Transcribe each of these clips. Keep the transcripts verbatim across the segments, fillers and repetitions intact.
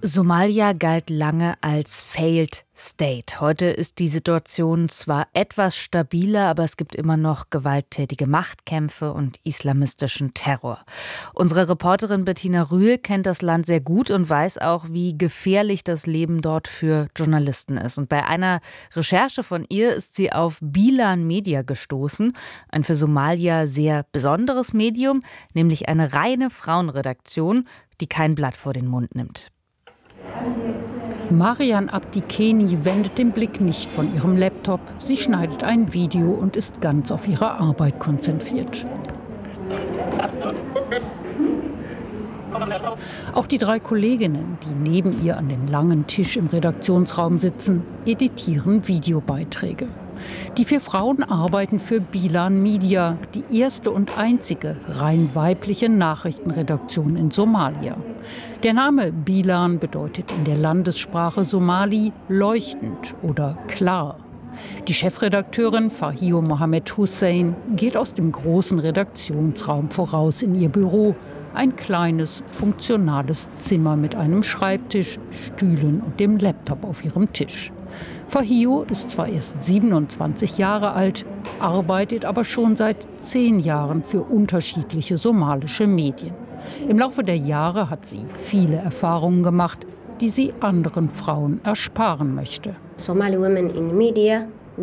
Somalia galt lange als Failed State. Heute ist die Situation zwar etwas stabiler, aber es gibt immer noch gewalttätige Machtkämpfe und islamistischen Terror. Unsere Reporterin Bettina Rühl kennt das Land sehr gut und weiß auch, wie gefährlich das Leben dort für Journalisten ist. Und bei einer Recherche von ihr ist sie auf Bilan Media gestoßen, ein für Somalia sehr besonderes Medium, nämlich eine reine Frauenredaktion, die kein Blatt vor den Mund nimmt. Marian Abdikeni wendet den Blick nicht von ihrem Laptop. Sie schneidet ein Video und ist ganz auf ihre Arbeit konzentriert. Auch die drei Kolleginnen, die neben ihr an dem langen Tisch im Redaktionsraum sitzen, editieren Videobeiträge. Die vier Frauen arbeiten für Bilan Media, die erste und einzige rein weibliche Nachrichtenredaktion in Somalia. Der Name Bilan bedeutet in der Landessprache Somali leuchtend oder klar. Die Chefredakteurin Fahio Mohamed Hussein geht aus dem großen Redaktionsraum voraus in ihr Büro. Ein kleines, funktionales Zimmer mit einem Schreibtisch, Stühlen und dem Laptop auf ihrem Tisch. Fahio ist zwar erst siebenundzwanzig Jahre alt, arbeitet aber schon seit zehn Jahren für unterschiedliche somalische Medien. Im Laufe der Jahre hat sie viele Erfahrungen gemacht, die sie anderen Frauen ersparen möchte. Somali women in media.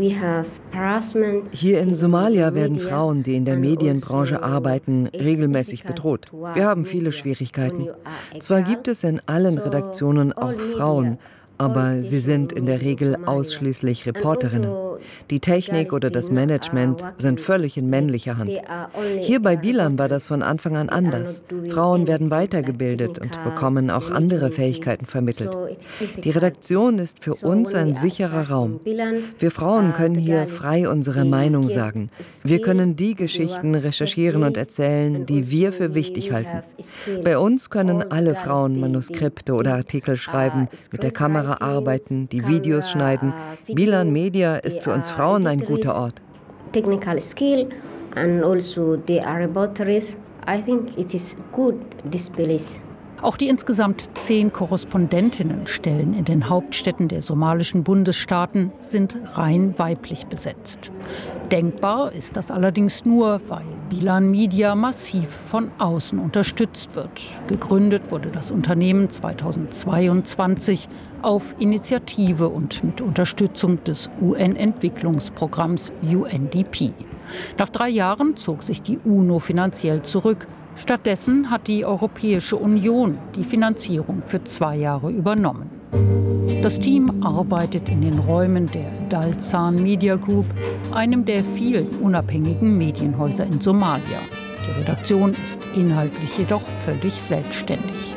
Hier in Somalia werden Frauen, die in der Medienbranche arbeiten, regelmäßig bedroht. Wir haben viele Schwierigkeiten. Zwar gibt es in allen Redaktionen auch Frauen, aber sie sind in der Regel ausschließlich Reporterinnen. Die Technik oder das Management sind völlig in männlicher Hand. Hier bei Bilan war das von Anfang an anders. Frauen werden weitergebildet und bekommen auch andere Fähigkeiten vermittelt. Die Redaktion ist für uns ein sicherer Raum. Wir Frauen können hier frei unsere Meinung sagen. Wir können die Geschichten recherchieren und erzählen, die wir für wichtig halten. Bei uns können alle Frauen Manuskripte oder Artikel schreiben, mit der Kamera arbeiten, die Videos schneiden. Bilan Media ist für uns Frauen ein guter Ort. Technical skill and also they are reporters. I think it is good this place. Auch die insgesamt zehn Korrespondentinnenstellen in den Hauptstädten der somalischen Bundesstaaten sind rein weiblich besetzt. Denkbar ist das allerdings nur, weil Bilan Media massiv von außen unterstützt wird. Gegründet wurde das Unternehmen zweitausendzweiundzwanzig auf Initiative und mit Unterstützung des U N-Entwicklungsprogramms U N D P. Nach drei Jahren zog sich die UNO finanziell zurück. Stattdessen hat die Europäische Union die Finanzierung für zwei Jahre übernommen. Das Team arbeitet in den Räumen der Dalsan Media Group, einem der vielen unabhängigen Medienhäuser in Somalia. Die Redaktion ist inhaltlich jedoch völlig selbstständig.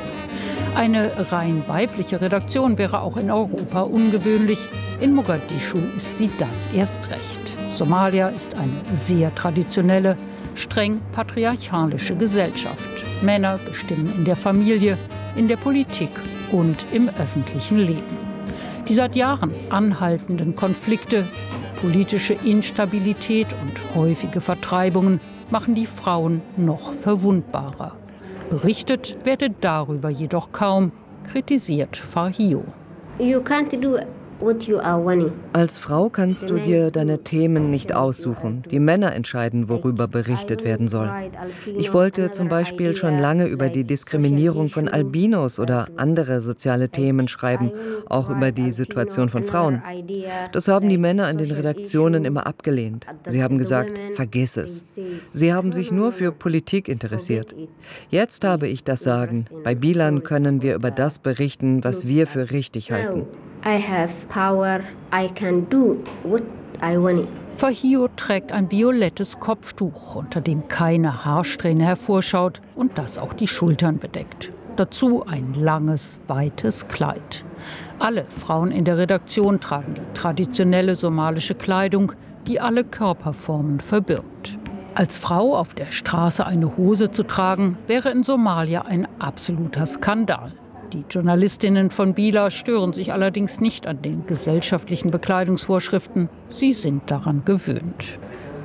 Eine rein weibliche Redaktion wäre auch in Europa ungewöhnlich. In Mogadischu ist sie das erst recht. Somalia ist eine sehr traditionelle, streng patriarchalische Gesellschaft. Männer bestimmen in der Familie, in der Politik und im öffentlichen Leben. Die seit Jahren anhaltenden Konflikte, politische Instabilität und häufige Vertreibungen machen die Frauen noch verwundbarer. Berichtet werde darüber jedoch kaum, kritisiert Fahio. You can't do what you are wanting. Als Frau kannst du dir deine Themen nicht aussuchen. Die Männer entscheiden, worüber berichtet werden soll. Ich wollte zum Beispiel schon lange über die Diskriminierung von Albinos oder andere soziale Themen schreiben, auch über die Situation von Frauen. Das haben die Männer an den Redaktionen immer abgelehnt. Sie haben gesagt, vergiss es. Sie haben sich nur für Politik interessiert. Jetzt habe ich das Sagen. Bei Bilan können wir über das berichten, was wir für richtig halten. I have power. I can do what I want. Fahio trägt ein violettes Kopftuch, unter dem keine Haarsträhne hervorschaut und das auch die Schultern bedeckt. Dazu ein langes, weites Kleid. Alle Frauen in der Redaktion tragen traditionelle somalische Kleidung, die alle Körperformen verbirgt. Als Frau auf der Straße eine Hose zu tragen, wäre in Somalia ein absoluter Skandal. Die Journalistinnen von Bilan stören sich allerdings nicht an den gesellschaftlichen Bekleidungsvorschriften. Sie sind daran gewöhnt.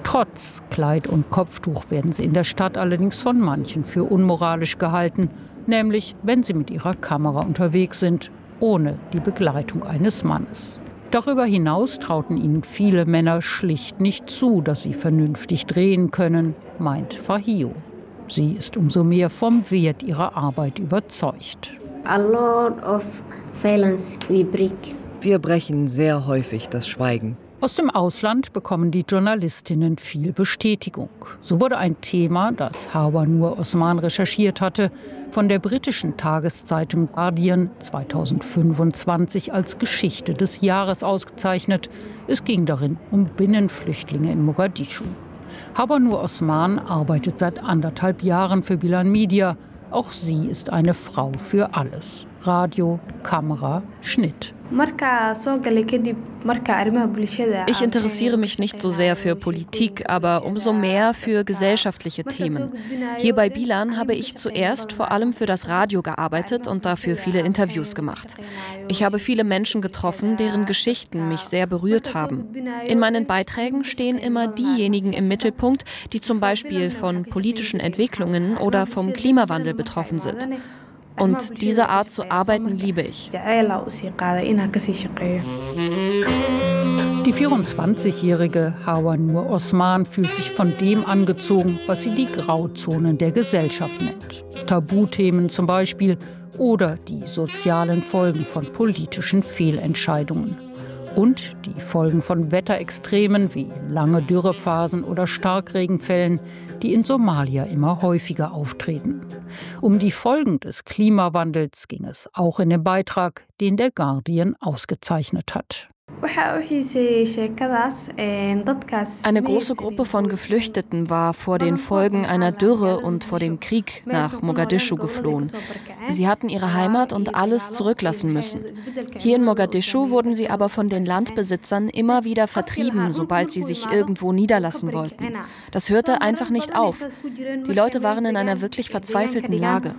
Trotz Kleid und Kopftuch werden sie in der Stadt allerdings von manchen für unmoralisch gehalten, nämlich wenn sie mit ihrer Kamera unterwegs sind, ohne die Begleitung eines Mannes. Darüber hinaus trauten ihnen viele Männer schlicht nicht zu, dass sie vernünftig drehen können, meint Fahio. Sie ist umso mehr vom Wert ihrer Arbeit überzeugt. A lot of silence we break. Wir brechen sehr häufig das Schweigen. Aus dem Ausland bekommen die Journalistinnen viel Bestätigung. So wurde ein Thema, das Hawa Nur Osman recherchiert hatte, von der britischen Tageszeitung Guardian zweitausendfünfundzwanzig als Geschichte des Jahres ausgezeichnet. Es ging darin um Binnenflüchtlinge in Mogadischu. Hawa Nur Osman arbeitet seit anderthalb Jahren für Bilan Media. Auch sie ist eine Frau für alles. Radio, Kamera, Schnitt. Ich interessiere mich nicht so sehr für Politik, aber umso mehr für gesellschaftliche Themen. Hier bei Bilan habe ich zuerst vor allem für das Radio gearbeitet und dafür viele Interviews gemacht. Ich habe viele Menschen getroffen, deren Geschichten mich sehr berührt haben. In meinen Beiträgen stehen immer diejenigen im Mittelpunkt, die zum Beispiel von politischen Entwicklungen oder vom Klimawandel betroffen sind. Und diese Art zu arbeiten liebe ich. Die vierundzwanzigjährige Hawa Nur Osman fühlt sich von dem angezogen, was sie die Grauzonen der Gesellschaft nennt. Tabuthemen zum Beispiel oder die sozialen Folgen von politischen Fehlentscheidungen. Und die Folgen von Wetterextremen wie lange Dürrephasen oder Starkregenfällen, die in Somalia immer häufiger auftreten. Um die Folgen des Klimawandels ging es auch in dem Beitrag, den der Guardian ausgezeichnet hat. Eine große Gruppe von Geflüchteten war vor den Folgen einer Dürre und vor dem Krieg nach Mogadischu geflohen. Sie hatten ihre Heimat und alles zurücklassen müssen. Hier in Mogadischu wurden sie aber von den Landbesitzern immer wieder vertrieben, sobald sie sich irgendwo niederlassen wollten. Das hörte einfach nicht auf. Die Leute waren in einer wirklich verzweifelten Lage.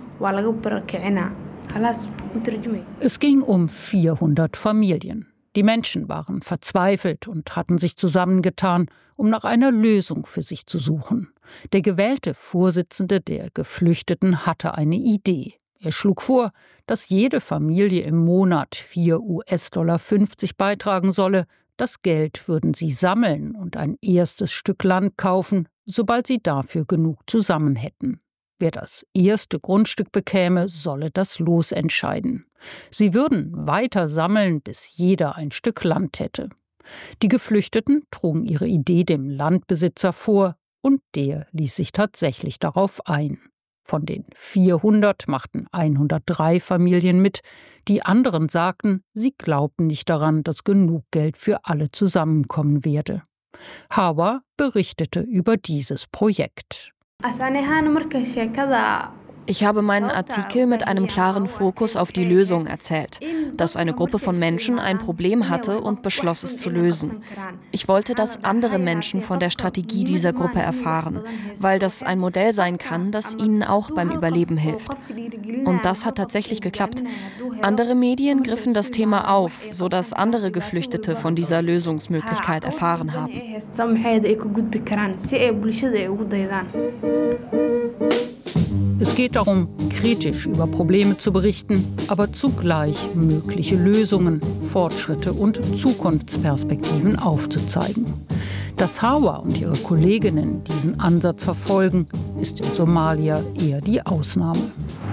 Es ging um vierhundert Familien. Die Menschen waren verzweifelt und hatten sich zusammengetan, um nach einer Lösung für sich zu suchen. Der gewählte Vorsitzende der Geflüchteten hatte eine Idee. Er schlug vor, dass jede Familie im Monat vier US-Dollar fünfzig beitragen solle. Das Geld würden sie sammeln und ein erstes Stück Land kaufen, sobald sie dafür genug zusammen hätten. Wer das erste Grundstück bekäme, solle das Los entscheiden. Sie würden weiter sammeln, bis jeder ein Stück Land hätte. Die Geflüchteten trugen ihre Idee dem Landbesitzer vor und der ließ sich tatsächlich darauf ein. Von den vierhundert machten hundertdrei Familien mit. Die anderen sagten, sie glaubten nicht daran, dass genug Geld für alle zusammenkommen werde. Hawa berichtete über dieses Projekt. Ich habe meinen Artikel mit einem klaren Fokus auf die Lösung erzählt, dass eine Gruppe von Menschen ein Problem hatte und beschloss, es zu lösen. Ich wollte, dass andere Menschen von der Strategie dieser Gruppe erfahren, weil das ein Modell sein kann, das ihnen auch beim Überleben hilft. Und das hat tatsächlich geklappt. Andere Medien griffen das Thema auf, sodass andere Geflüchtete von dieser Lösungsmöglichkeit erfahren haben. Es geht darum, kritisch über Probleme zu berichten, aber zugleich mögliche Lösungen, Fortschritte und Zukunftsperspektiven aufzuzeigen. Dass Hawa und ihre Kolleginnen diesen Ansatz verfolgen, ist in Somalia eher die Ausnahme.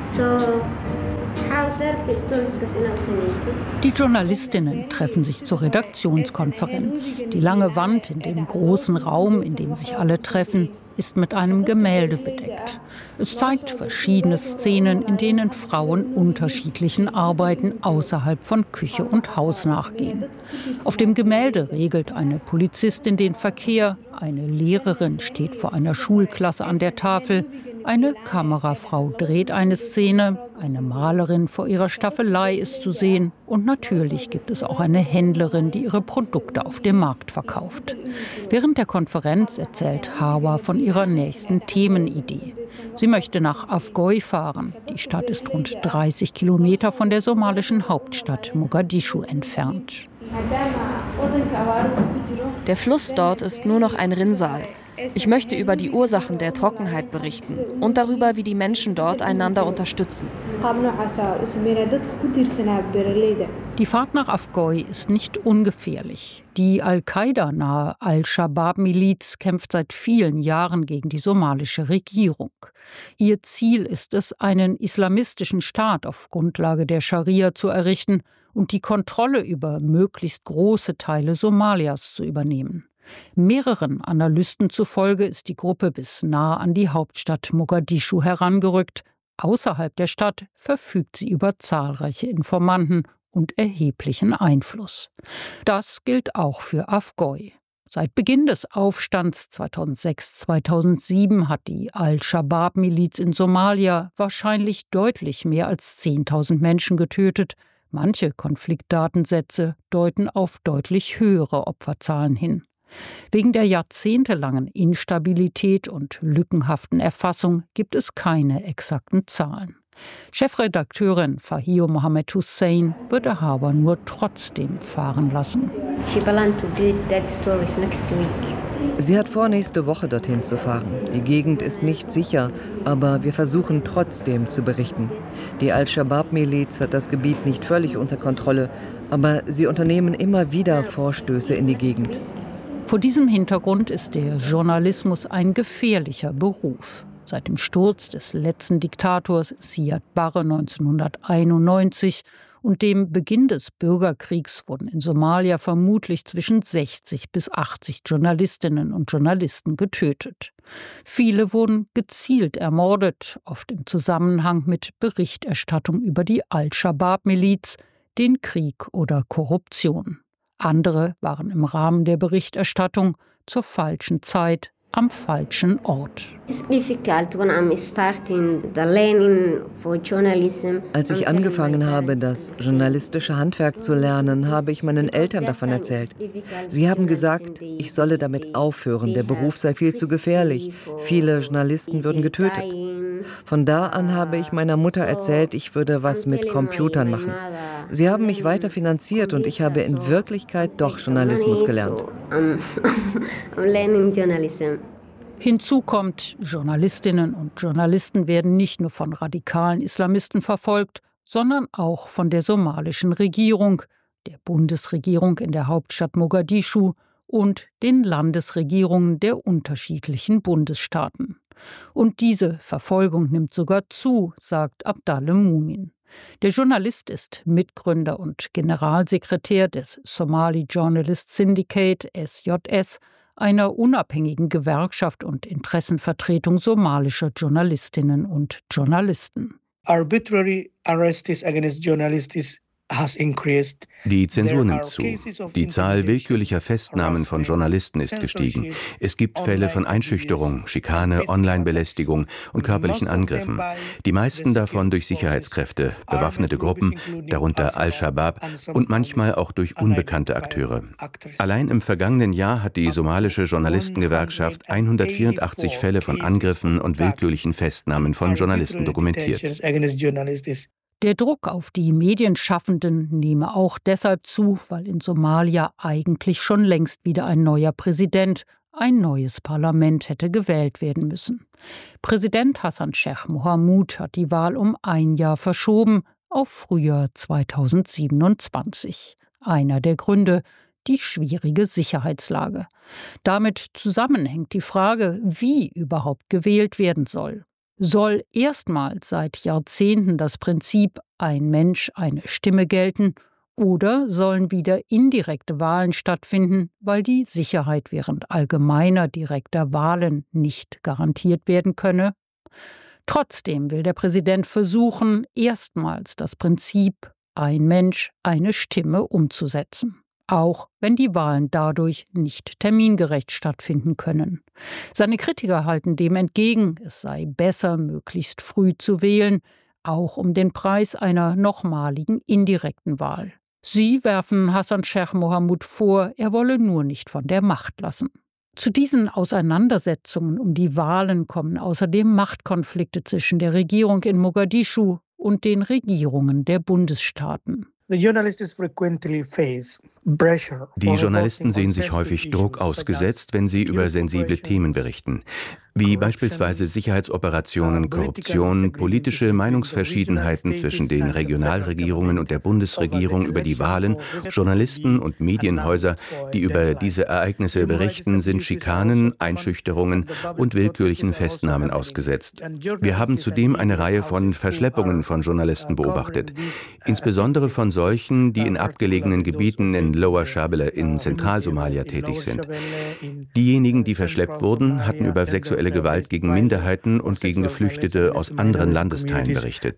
Die Journalistinnen treffen sich zur Redaktionskonferenz. Die lange Wand in dem großen Raum, in dem sich alle treffen, ist mit einem Gemälde bedeckt. Es zeigt verschiedene Szenen, in denen Frauen unterschiedlichen Arbeiten außerhalb von Küche und Haus nachgehen. Auf dem Gemälde regelt eine Polizistin den Verkehr, eine Lehrerin steht vor einer Schulklasse an der Tafel, eine Kamerafrau dreht eine Szene, eine Malerin vor ihrer Staffelei ist zu sehen und natürlich gibt es auch eine Händlerin, die ihre Produkte auf dem Markt verkauft. Während der Konferenz erzählt Hawa von ihrer nächsten Themenidee. Sie möchte nach Afgoy fahren. Die Stadt ist rund dreißig Kilometer von der somalischen Hauptstadt Mogadischu entfernt. Der Fluss dort ist nur noch ein Rinnsal. Ich möchte über die Ursachen der Trockenheit berichten und darüber, wie die Menschen dort einander unterstützen. Die Fahrt nach Afgoy ist nicht ungefährlich. Die Al-Qaida-nahe Al-Shabaab-Miliz kämpft seit vielen Jahren gegen die somalische Regierung. Ihr Ziel ist es, einen islamistischen Staat auf Grundlage der Scharia zu errichten und die Kontrolle über möglichst große Teile Somalias zu übernehmen. Mehreren Analysten zufolge ist die Gruppe bis nah an die Hauptstadt Mogadischu herangerückt. Außerhalb der Stadt verfügt sie über zahlreiche Informanten und erheblichen Einfluss. Das gilt auch für Afgoy. Seit Beginn des Aufstands zweitausendsechs zweitausendsieben hat die Al-Shabaab-Miliz in Somalia wahrscheinlich deutlich mehr als zehntausend Menschen getötet. Manche Konfliktdatensätze deuten auf deutlich höhere Opferzahlen hin. Wegen der jahrzehntelangen Instabilität und lückenhaften Erfassung gibt es keine exakten Zahlen. Chefredakteurin Fahio Mohammed Hussein würde Haber nur trotzdem fahren lassen. Sie hat vor, nächste Woche dorthin zu fahren. Die Gegend ist nicht sicher, aber wir versuchen trotzdem zu berichten. Die Al-Shabaab-Miliz hat das Gebiet nicht völlig unter Kontrolle, aber sie unternehmen immer wieder Vorstöße in die Gegend. Vor diesem Hintergrund ist der Journalismus ein gefährlicher Beruf. Seit dem Sturz des letzten Diktators Siad Barre neunzehnhunderteinundneunzig und dem Beginn des Bürgerkriegs wurden in Somalia vermutlich zwischen sechzig bis achtzig Journalistinnen und Journalisten getötet. Viele wurden gezielt ermordet, oft im Zusammenhang mit Berichterstattung über die Al-Shabaab-Miliz, den Krieg oder Korruption. Andere waren im Rahmen der Berichterstattung zur falschen Zeit am falschen Ort. Als ich angefangen habe, das journalistische Handwerk zu lernen, habe ich meinen Eltern davon erzählt. Sie haben gesagt, ich solle damit aufhören, der Beruf sei viel zu gefährlich, viele Journalisten würden getötet. Von da an habe ich meiner Mutter erzählt, ich würde was mit Computern machen. Sie haben mich weiter finanziert und ich habe in Wirklichkeit doch Journalismus gelernt. Hinzu kommt, Journalistinnen und Journalisten werden nicht nur von radikalen Islamisten verfolgt, sondern auch von der somalischen Regierung, der Bundesregierung in der Hauptstadt Mogadischu und den Landesregierungen der unterschiedlichen Bundesstaaten. Und diese Verfolgung nimmt sogar zu, sagt Abdalle Mumin. Der Journalist ist Mitgründer und Generalsekretär des Somali Journalist Syndicate, S J S, einer unabhängigen Gewerkschaft und Interessenvertretung somalischer Journalistinnen und Journalisten. Arbitrary arrests against journalists has increased. Die Zensur nimmt zu. Die Zahl willkürlicher Festnahmen von Journalisten ist gestiegen. Es gibt Fälle von Einschüchterung, Schikane, Online-Belästigung und körperlichen Angriffen. Die meisten davon durch Sicherheitskräfte, bewaffnete Gruppen, darunter Al-Shabaab und manchmal auch durch unbekannte Akteure. Allein im vergangenen Jahr hat die somalische Journalistengewerkschaft hundertvierundachtzig Fälle von Angriffen und willkürlichen Festnahmen von Journalisten dokumentiert. Der Druck auf die Medienschaffenden nehme auch deshalb zu, weil in Somalia eigentlich schon längst wieder ein neuer Präsident, ein neues Parlament hätte gewählt werden müssen. Präsident Hassan Sheikh Mohamud hat die Wahl um ein Jahr verschoben auf Frühjahr zweitausendsiebenundzwanzig. Einer der Gründe: die schwierige Sicherheitslage. Damit zusammenhängt die Frage, wie überhaupt gewählt werden soll. Soll erstmals seit Jahrzehnten das Prinzip ein Mensch, eine Stimme gelten, oder sollen wieder indirekte Wahlen stattfinden, weil die Sicherheit während allgemeiner direkter Wahlen nicht garantiert werden könne? Trotzdem will der Präsident versuchen, erstmals das Prinzip ein Mensch, eine Stimme umzusetzen. Auch wenn die Wahlen dadurch nicht termingerecht stattfinden können. Seine Kritiker halten dem entgegen, es sei besser, möglichst früh zu wählen, auch um den Preis einer nochmaligen indirekten Wahl. Sie werfen Hassan Sheikh Mohamud vor, er wolle nur nicht von der Macht lassen. Zu diesen Auseinandersetzungen um die Wahlen kommen außerdem Machtkonflikte zwischen der Regierung in Mogadischu und den Regierungen der Bundesstaaten. The journalists frequently face Die Journalisten sehen sich häufig Druck ausgesetzt, wenn sie über sensible Themen berichten, wie beispielsweise Sicherheitsoperationen, Korruption, politische Meinungsverschiedenheiten zwischen den Regionalregierungen und der Bundesregierung über die Wahlen. Journalisten und Medienhäuser, die über diese Ereignisse berichten, sind Schikanen, Einschüchterungen und willkürlichen Festnahmen ausgesetzt. Wir haben zudem eine Reihe von Verschleppungen von Journalisten beobachtet, insbesondere von solchen, die in abgelegenen Gebieten in Lower Shabelle in Zentralsomalia tätig sind. Diejenigen, die verschleppt wurden, hatten über sexuelle Gewalt gegen Minderheiten und gegen Geflüchtete aus anderen Landesteilen berichtet.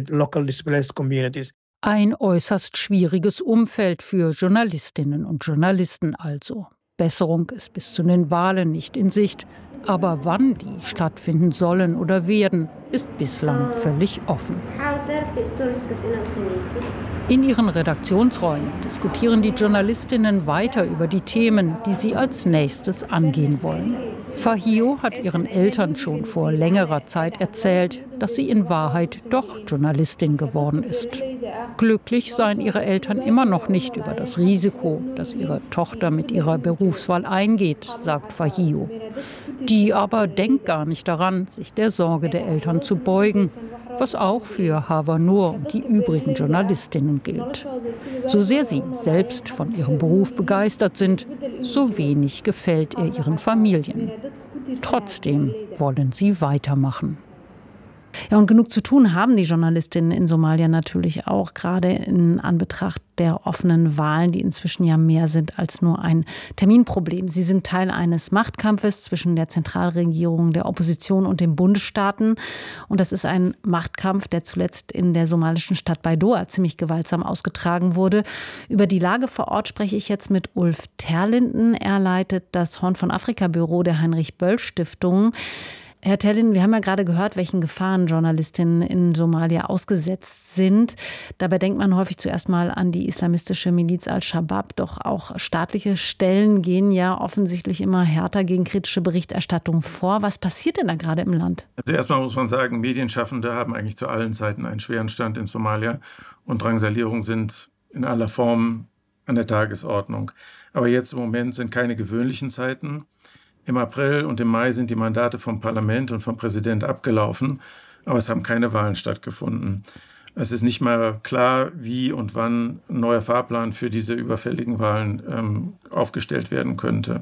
Ein äußerst schwieriges Umfeld für Journalistinnen und Journalisten also. Besserung ist bis zu den Wahlen nicht in Sicht. Aber wann die stattfinden sollen oder werden, ist bislang völlig offen. In ihren Redaktionsräumen diskutieren die Journalistinnen weiter über die Themen, die sie als nächstes angehen wollen. Fahio hat ihren Eltern schon vor längerer Zeit erzählt, dass sie in Wahrheit doch Journalistin geworden ist. Glücklich seien ihre Eltern immer noch nicht über das Risiko, das ihre Tochter mit ihrer Berufswahl eingeht, sagt Fahio. Die aber denkt gar nicht daran, sich der Sorge der Eltern zu beugen, was auch für Hawa Noor und die übrigen Journalistinnen gilt. So sehr sie selbst von ihrem Beruf begeistert sind, so wenig gefällt er ihren Familien. Trotzdem wollen sie weitermachen. Ja, und genug zu tun haben die Journalistinnen in Somalia natürlich auch, gerade in Anbetracht der offenen Wahlen, die inzwischen ja mehr sind als nur ein Terminproblem. Sie sind Teil eines Machtkampfes zwischen der Zentralregierung, der Opposition und den Bundesstaaten. Und das ist ein Machtkampf, der zuletzt in der somalischen Stadt Baidoa ziemlich gewaltsam ausgetragen wurde. Über die Lage vor Ort spreche ich jetzt mit Ulf Terlinden. Er leitet das Horn von Afrika-Büro der Heinrich-Böll-Stiftung. Herr Terlinden, wir haben ja gerade gehört, welchen Gefahren Journalistinnen in Somalia ausgesetzt sind. Dabei denkt man häufig zuerst mal an die islamistische Miliz Al-Shabaab. Doch auch staatliche Stellen gehen ja offensichtlich immer härter gegen kritische Berichterstattung vor. Was passiert denn da gerade im Land? Also erstmal muss man sagen, Medienschaffende haben eigentlich zu allen Zeiten einen schweren Stand in Somalia. Und Drangsalierungen sind in aller Form an der Tagesordnung. Aber jetzt im Moment sind keine gewöhnlichen Zeiten. Im April und im Mai sind die Mandate vom Parlament und vom Präsident abgelaufen, aber es haben keine Wahlen stattgefunden. Es ist nicht mal klar, wie und wann ein neuer Fahrplan für diese überfälligen Wahlen ähm, aufgestellt werden könnte.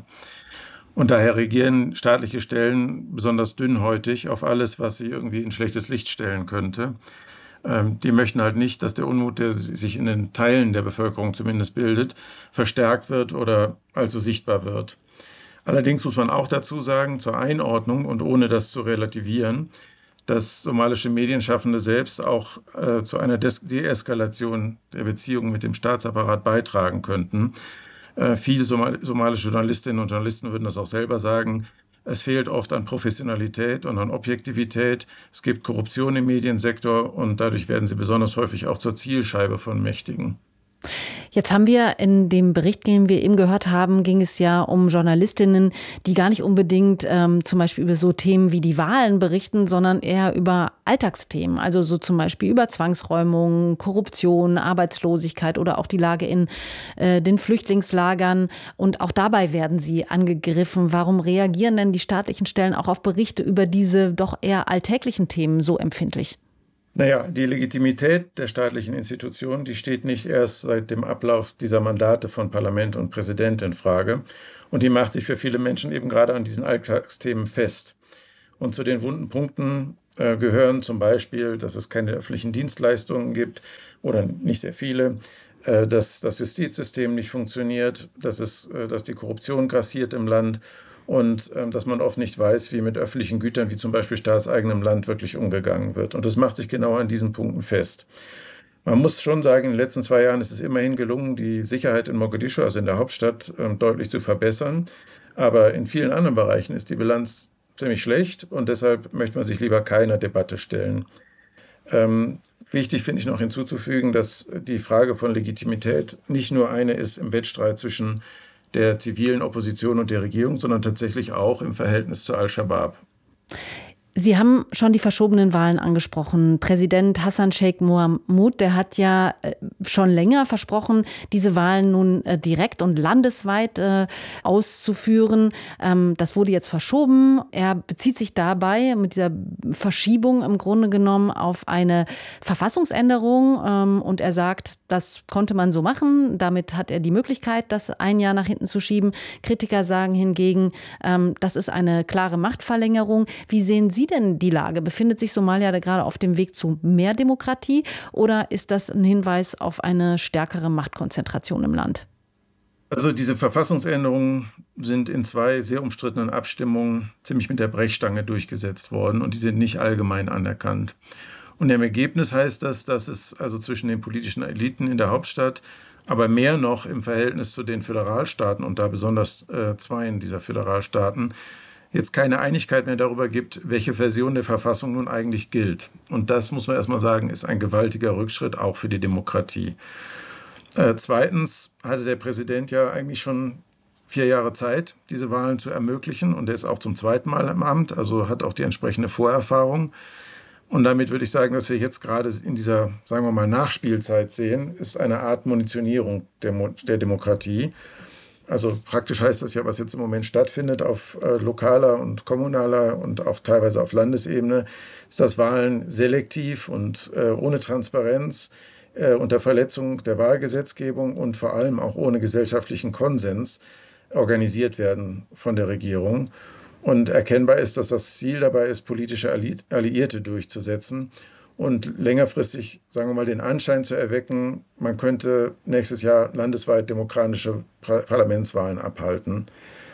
Und daher reagieren staatliche Stellen besonders dünnhäutig auf alles, was sie irgendwie in schlechtes Licht stellen könnte. Ähm, die möchten halt nicht, dass der Unmut, der sich in den Teilen der Bevölkerung zumindest bildet, verstärkt wird oder allzu sichtbar wird. Allerdings muss man auch dazu sagen, zur Einordnung und ohne das zu relativieren, dass somalische Medienschaffende selbst auch äh, zu einer Des- Deeskalation der Beziehungen mit dem Staatsapparat beitragen könnten. Äh, viele Somal- somalische Journalistinnen und Journalisten würden das auch selber sagen. Es fehlt oft an Professionalität und an Objektivität. Es gibt Korruption im Mediensektor und dadurch werden sie besonders häufig auch zur Zielscheibe von Mächtigen. Jetzt haben wir in dem Bericht, den wir eben gehört haben, ging es ja um Journalistinnen, die gar nicht unbedingt ähm, zum Beispiel über so Themen wie die Wahlen berichten, sondern eher über Alltagsthemen. Also so zum Beispiel über Zwangsräumungen, Korruption, Arbeitslosigkeit oder auch die Lage in äh, den Flüchtlingslagern. Und auch dabei werden sie angegriffen. Warum reagieren denn die staatlichen Stellen auch auf Berichte über diese doch eher alltäglichen Themen so empfindlich? Naja, die Legitimität der staatlichen Institutionen, die steht nicht erst seit dem Ablauf dieser Mandate von Parlament und Präsident in Frage. Und die macht sich für viele Menschen eben gerade an diesen Alltagsthemen fest. Und zu den wunden Punkten äh, gehören zum Beispiel, dass es keine öffentlichen Dienstleistungen gibt oder nicht sehr viele, äh, dass das Justizsystem nicht funktioniert, dass, es, äh, dass die Korruption grassiert im Land und äh, dass man oft nicht weiß, wie mit öffentlichen Gütern wie zum Beispiel staatseigenem Land wirklich umgegangen wird. Und das macht sich genau an diesen Punkten fest. Man muss schon sagen, in den letzten zwei Jahren ist es immerhin gelungen, die Sicherheit in Mogadischu, also in der Hauptstadt, äh, deutlich zu verbessern. Aber in vielen anderen Bereichen ist die Bilanz ziemlich schlecht und deshalb möchte man sich lieber keiner Debatte stellen. Ähm, wichtig finde ich noch hinzuzufügen, dass die Frage von Legitimität nicht nur eine ist im Wettstreit zwischen der zivilen Opposition und der Regierung, sondern tatsächlich auch im Verhältnis zu Al-Shabaab. Sie haben schon die verschobenen Wahlen angesprochen. Präsident Hassan Sheikh Mohamud, der hat ja schon länger versprochen, diese Wahlen nun direkt und landesweit auszuführen. Das wurde jetzt verschoben. Er bezieht sich dabei mit dieser Verschiebung im Grunde genommen auf eine Verfassungsänderung. Und er sagt, das konnte man so machen. Damit hat er die Möglichkeit, das ein Jahr nach hinten zu schieben. Kritiker sagen hingegen, das ist eine klare Machtverlängerung. Wie sehen Sie denn die Lage? Befindet sich Somalia da gerade auf dem Weg zu mehr Demokratie oder ist das ein Hinweis auf eine stärkere Machtkonzentration im Land? Also diese Verfassungsänderungen sind in zwei sehr umstrittenen Abstimmungen ziemlich mit der Brechstange durchgesetzt worden und die sind nicht allgemein anerkannt. Und im Ergebnis heißt das, dass es also zwischen den politischen Eliten in der Hauptstadt, aber mehr noch im Verhältnis zu den Föderalstaaten und da besonders äh, zweien dieser Föderalstaaten, jetzt keine Einigkeit mehr darüber gibt, welche Version der Verfassung nun eigentlich gilt. Und das, muss man erstmal sagen, ist ein gewaltiger Rückschritt auch für die Demokratie. Äh, zweitens hatte der Präsident ja eigentlich schon vier Jahre Zeit, diese Wahlen zu ermöglichen. Und er ist auch zum zweiten Mal im Amt, also hat auch die entsprechende Vorerfahrung. Und damit würde ich sagen, was wir jetzt gerade in dieser, sagen wir mal, Nachspielzeit sehen, ist eine Art Munitionierung der, Mo- der Demokratie. Also praktisch heißt das ja, was jetzt im Moment stattfindet auf äh, lokaler und kommunaler und auch teilweise auf Landesebene, ist, dass Wahlen selektiv und äh, ohne Transparenz, äh, unter Verletzung der Wahlgesetzgebung und vor allem auch ohne gesellschaftlichen Konsens organisiert werden von der Regierung. Und erkennbar ist, dass das Ziel dabei ist, politische Alliierte durchzusetzen und längerfristig, sagen wir mal, den Anschein zu erwecken, man könnte nächstes Jahr landesweit demokratische Parlamentswahlen abhalten.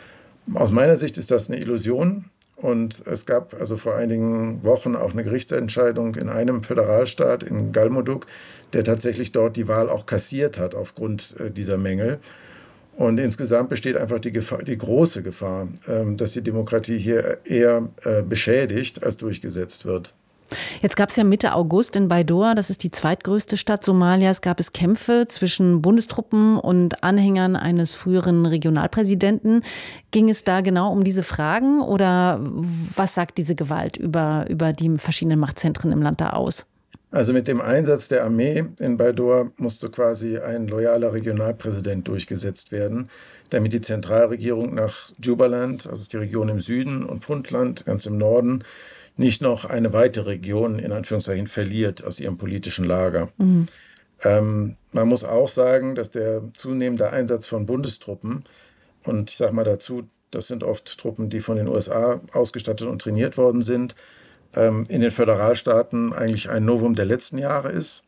Aus meiner Sicht ist das eine Illusion und es gab also vor einigen Wochen auch eine Gerichtsentscheidung in einem Föderalstaat, in Galmudug, der tatsächlich dort die Wahl auch kassiert hat aufgrund dieser Mängel. Und insgesamt besteht einfach die, Gefahr, die große Gefahr, dass die Demokratie hier eher beschädigt als durchgesetzt wird. Jetzt gab es ja Mitte August in Baidoa, das ist die zweitgrößte Stadt Somalias, gab es Kämpfe zwischen Bundestruppen und Anhängern eines früheren Regionalpräsidenten. Ging es da genau um diese Fragen oder was sagt diese Gewalt über, über die verschiedenen Machtzentren im Land da aus? Also mit dem Einsatz der Armee in Baidoa musste quasi ein loyaler Regionalpräsident durchgesetzt werden, damit die Zentralregierung nach Jubaland, also die Region im Süden, und Puntland, ganz im Norden, nicht noch eine weitere Region, in Anführungszeichen, verliert aus ihrem politischen Lager. Mhm. Ähm, man muss auch sagen, dass der zunehmende Einsatz von Bundestruppen, und ich sage mal dazu, das sind oft Truppen, die von den U S A ausgestattet und trainiert worden sind, ähm, in den Föderalstaaten eigentlich ein Novum der letzten Jahre ist.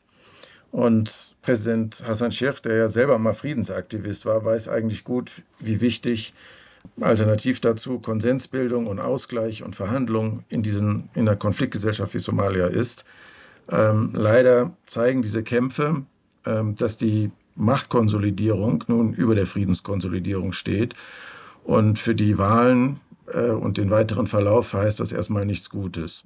Und Präsident Hassan Sheikh, der ja selber mal Friedensaktivist war, weiß eigentlich gut, wie wichtig alternativ dazu Konsensbildung und Ausgleich und Verhandlung in, diesen, in einer Konfliktgesellschaft wie Somalia ist. Ähm, leider zeigen diese Kämpfe, ähm, dass die Machtkonsolidierung nun über der Friedenskonsolidierung steht. Und für die Wahlen äh, und den weiteren Verlauf heißt das erstmal nichts Gutes.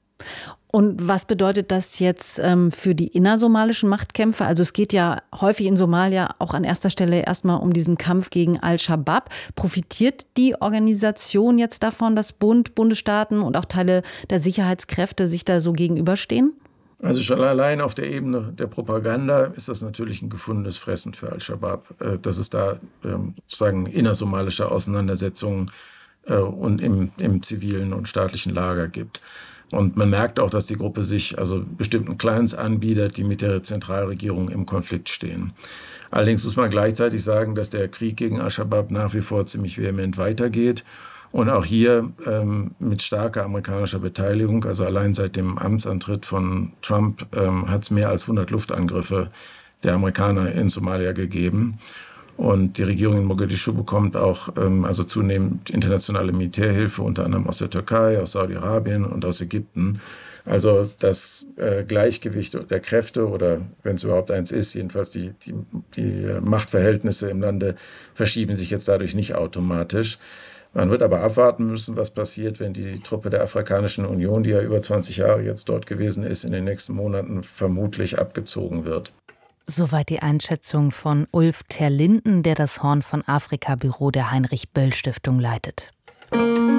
Und was bedeutet das jetzt ähm, für die innersomalischen Machtkämpfe? Also es geht ja häufig in Somalia auch an erster Stelle erstmal um diesen Kampf gegen Al-Shabaab. Profitiert die Organisation jetzt davon, dass Bund, Bundesstaaten und auch Teile der Sicherheitskräfte sich da so gegenüberstehen? Also schon allein auf der Ebene der Propaganda ist das natürlich ein gefundenes Fressen für Al-Shabaab, äh, dass es da ähm, sozusagen innersomalische Auseinandersetzungen äh, und im, im zivilen und staatlichen Lager gibt. Und man merkt auch, dass die Gruppe sich also bestimmten Clans anbietet, die mit der Zentralregierung im Konflikt stehen. Allerdings muss man gleichzeitig sagen, dass der Krieg gegen Al-Shabaab nach wie vor ziemlich vehement weitergeht. Und auch hier ähm, mit starker amerikanischer Beteiligung, also allein seit dem Amtsantritt von Trump, ähm, hat es mehr als hundert Luftangriffe der Amerikaner in Somalia gegeben. Und die Regierung in Mogadischu bekommt auch ähm, also zunehmend internationale Militärhilfe, unter anderem aus der Türkei, aus Saudi-Arabien und aus Ägypten. Also das äh, Gleichgewicht der Kräfte oder wenn es überhaupt eins ist, jedenfalls die, die, die Machtverhältnisse im Lande verschieben sich jetzt dadurch nicht automatisch. Man wird aber abwarten müssen, was passiert, wenn die Truppe der Afrikanischen Union, die ja über zwanzig Jahre jetzt dort gewesen ist, in den nächsten Monaten vermutlich abgezogen wird. Soweit die Einschätzung von Ulf Terlinden, der das Horn von Afrika-Büro der Heinrich-Böll-Stiftung leitet.